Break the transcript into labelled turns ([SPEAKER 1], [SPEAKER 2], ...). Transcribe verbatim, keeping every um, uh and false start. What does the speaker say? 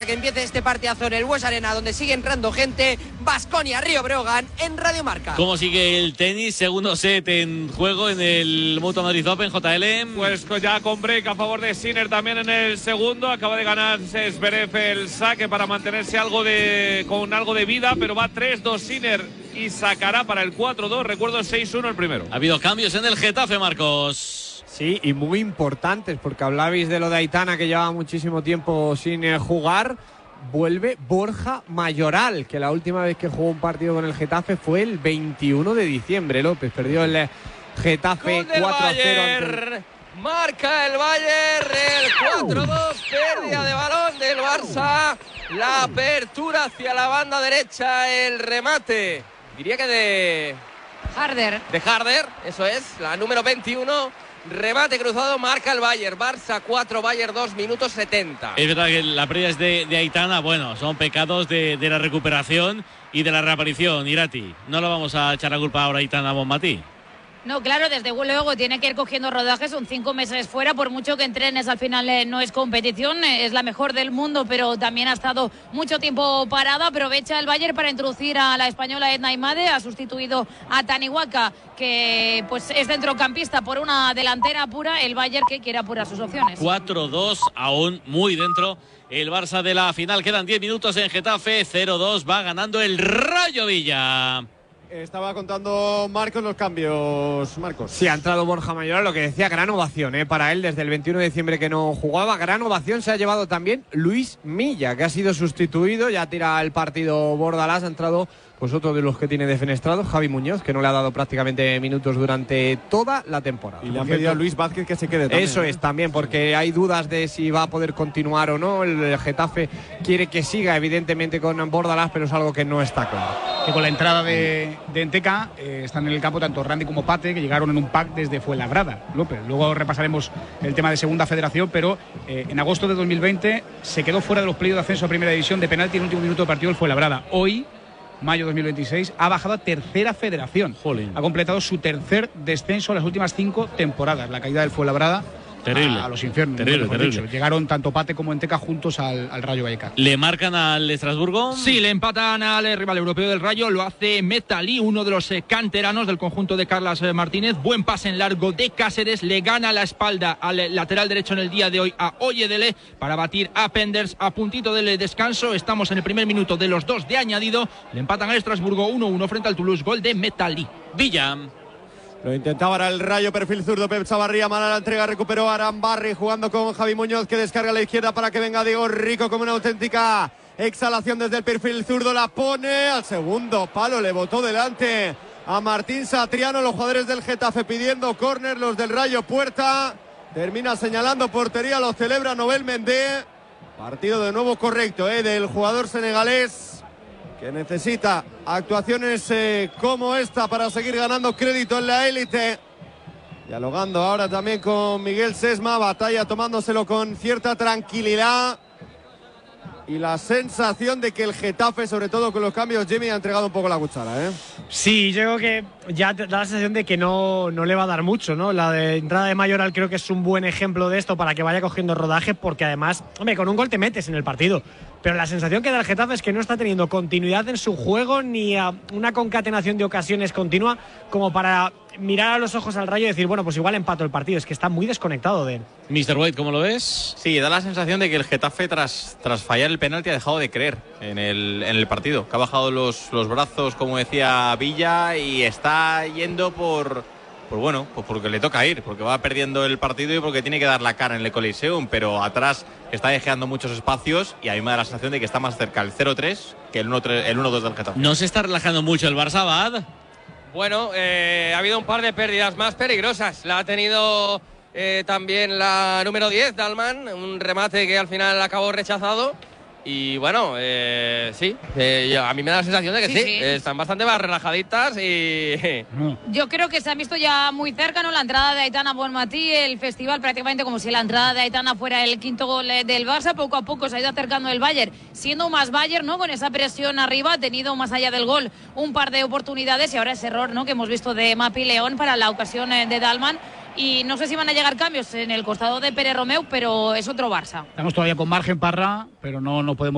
[SPEAKER 1] que empiece este partidazo en el Bues Arena, donde sigue entrando gente. Baskonia Río Breogán en Radio Marca.
[SPEAKER 2] ¿Cómo sigue el tenis? Segundo set en juego en el Mutua Madrid Open, J L.
[SPEAKER 3] Pues ya con break a favor de Sinner también en el segundo. Acaba de ganarse Zverev el saque para mantenerse algo de, con algo de vida, pero va tres dos Sinner y sacará para el cuatro dos. Recuerdo seis uno el primero.
[SPEAKER 2] Ha habido cambios en el Getafe, Marcos.
[SPEAKER 4] Sí, y muy importantes, porque hablabais de lo de Aitana, que llevaba muchísimo tiempo sin eh, jugar. Vuelve Borja Mayoral, que la última vez que jugó un partido con el Getafe fue el veintiuno de diciembre. López perdió el eh, Getafe cuatro a cero.
[SPEAKER 1] Marca el Bayern, el cuatro dos, pérdida de balón del Barça. La apertura hacia la banda derecha, el remate, diría que de
[SPEAKER 5] Harder.
[SPEAKER 1] De Harder, eso es, la número veintiuno. Remate cruzado, marca el Bayern. Barça cuatro, Bayern dos, minutos setenta.
[SPEAKER 2] Es verdad que la pérdida es de, de Aitana. Bueno, son pecados de, de la recuperación y de la reaparición. Irati, no lo vamos a echar la culpa ahora a Aitana Bonmatí.
[SPEAKER 5] No, claro, desde luego tiene que ir cogiendo rodaje, son cinco meses fuera, por mucho que entrenes al final eh, no es competición, eh, es la mejor del mundo, pero también ha estado mucho tiempo parada. Aprovecha el Bayern para introducir a la española Edna Imade, ha sustituido a Taniwaka, que pues es centrocampista, por una delantera pura. El Bayern que quiere apurar sus opciones.
[SPEAKER 2] cuatro dos, aún muy dentro el Barça de la final. Quedan diez minutos en Getafe, cero dos, va ganando el Rayo Villa.
[SPEAKER 6] Estaba contando Marcos los cambios, Marcos.
[SPEAKER 4] Sí, ha entrado Borja Mayoral, lo que decía, gran ovación ¿eh? para él desde el veintiuno de diciembre que no jugaba. Gran ovación se ha llevado también Luis Milla, que ha sido sustituido, ya tira el partido Bordalás. Ha entrado pues otro de los que tiene defenestrado, Javi Muñoz, que no le ha dado prácticamente minutos durante toda la temporada.
[SPEAKER 6] Y le han pedido a Luis Vázquez que se quede también.
[SPEAKER 4] Eso es, también, porque hay dudas de si va a poder continuar o no. El Getafe quiere que siga, evidentemente, con Bordalás, pero es algo que no está claro.
[SPEAKER 7] Que con la entrada de, de Enteca eh, están en el campo tanto Randy como Pate, que llegaron en un pack desde Fuenlabrada, López. Luego repasaremos el tema de Segunda Federación, pero eh, en agosto de dos mil veinte se quedó fuera de los playoffs de ascenso a Primera División de penalti en el último minuto de partido el Fuenlabrada. Hoy, mayo dos mil veintiséis, ha bajado a Tercera Federación.
[SPEAKER 2] Jolín.
[SPEAKER 7] Ha completado su tercer descenso en las últimas cinco temporadas. La caída del Fuenlabrada
[SPEAKER 2] terrible,
[SPEAKER 7] a, a los infiernos.
[SPEAKER 2] terrible, terrible.
[SPEAKER 7] Dicho. Llegaron tanto Pate como Enteca juntos al, al Rayo Vallecano.
[SPEAKER 2] ¿Le marcan al Estrasburgo?
[SPEAKER 8] Sí, le empatan al rival europeo del Rayo. Lo hace Metalí, uno de los eh, canteranos del conjunto de Carlas eh, Martínez. Buen pase en largo de Cáceres. Le gana la espalda al eh, lateral derecho en el día de hoy a Oyedele para batir a Penders a puntito del descanso. Estamos en el primer minuto de los dos de añadido. Le empatan al Estrasburgo uno uno frente al Toulouse. Gol de Metalí.
[SPEAKER 2] Villa.
[SPEAKER 6] Lo intentaba ahora el Rayo, perfil zurdo, Pep Chavarría, mala la entrega, recuperó Arambarri jugando con Javi Muñoz, que descarga a la izquierda para que venga Diego Rico como una auténtica exhalación desde el perfil zurdo, la pone al segundo palo, le botó delante a Martín Satriano. Los jugadores del Getafe pidiendo córner, los del Rayo puerta, termina señalando portería, lo celebra Nobel Mendé. Partido de nuevo correcto ¿eh? del jugador senegalés, que necesita actuaciones eh, como esta para seguir ganando crédito en la élite. Dialogando ahora también con Miguel Sesma, batalla tomándoselo con cierta tranquilidad. Y la sensación de que el Getafe, sobre todo con los cambios, Jimmy, ha entregado un poco la cuchara, ¿eh?
[SPEAKER 9] Sí, yo creo que ya da la sensación de que no, no le va a dar mucho, ¿no? La de entrada de Mayoral creo que es un buen ejemplo de esto para que vaya cogiendo rodaje, porque además, hombre, con un gol te metes en el partido. Pero la sensación que da el Getafe es que no está teniendo continuidad en su juego ni a una concatenación de ocasiones continua como para mirar a los ojos al Rayo y decir, bueno, pues igual empato el partido. Es que está muy desconectado de él.
[SPEAKER 2] mister White, ¿cómo lo ves?
[SPEAKER 10] Sí, da la sensación de que el Getafe tras, tras fallar el penalti ha dejado de creer en el, en el partido, que ha bajado los, los brazos, como decía Villa, y está yendo por, por bueno, pues porque le toca ir, porque va perdiendo el partido y porque tiene que dar la cara en el Coliseum, pero atrás está dejando muchos espacios y a mí me da la sensación de que está más cerca el cero tres que el uno dos del Getafe.
[SPEAKER 2] ¿No se está relajando mucho el Barça, Bad?
[SPEAKER 1] Bueno, eh, ha habido un par de pérdidas más peligrosas. La ha tenido eh, también la número diez, Dalman, un remate que al final acabó rechazado. Y bueno, eh, sí, eh, yo, a mí me da la sensación de que sí,
[SPEAKER 5] sí,
[SPEAKER 1] sí.
[SPEAKER 5] sí.
[SPEAKER 1] Eh, están bastante más relajaditas y...
[SPEAKER 5] Yo creo que se ha visto ya muy cerca, ¿no? La entrada de Aitana Bonmatí, el festival prácticamente como si la entrada de Aitana fuera el quinto gol del Barça. Poco a poco se ha ido acercando el Bayern, siendo más Bayern, ¿no? Con esa presión arriba, ha tenido más allá del gol un par de oportunidades y ahora ese error, ¿no? Que hemos visto de Mapi León para la ocasión de Dalman. Y no sé si van a llegar cambios en el costado de Pere Romeu, pero es otro Barça.
[SPEAKER 7] Estamos todavía con margen, Parra, pero no, no podemos